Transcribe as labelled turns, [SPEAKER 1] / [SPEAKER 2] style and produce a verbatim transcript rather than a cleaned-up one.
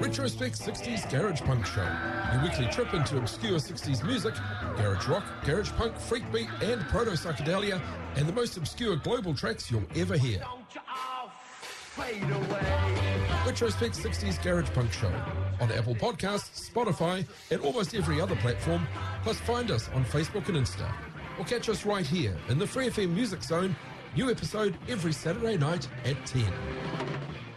[SPEAKER 1] Retrospect sixties Garage Punk Show. Your weekly trip into obscure sixties music, garage rock, garage punk, freak beat and proto-psychedelia, and the most obscure global tracks you'll ever hear. Retrospect sixties Garage Punk Show on Apple Podcasts, Spotify, and almost every other platform. Plus find us on Facebook and Insta. Or catch us right here in the Free F M Music Zone. New episode every Saturday night at ten.